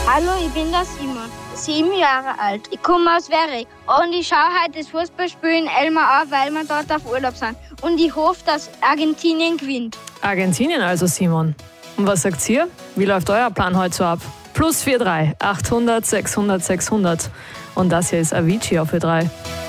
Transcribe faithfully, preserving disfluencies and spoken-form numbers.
Hallo, ich bin der Simon, sieben Jahre alt. Ich komme aus Werrig und ich schaue heute das Fußballspiel in Elmar an, weil wir dort auf Urlaub sind. Und ich hoffe, dass Argentinien gewinnt. Argentinien also, Simon. Und was sagt ihr? Wie läuft euer Plan heute so ab? Plus vier drei achthundert sechshundert sechshundert. Und das hier ist Avicii auf vier drei.